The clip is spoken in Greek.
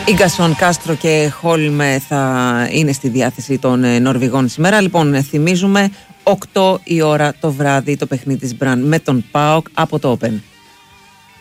Ίγκασον, Κάστρο και Χόλμε θα είναι στη διάθεση των Νορβηγών σήμερα. Λοιπόν, θυμίζουμε 8 η ώρα το βράδυ το παιχνίδι της Μπραν με τον ΠΑΟΚ από το Open.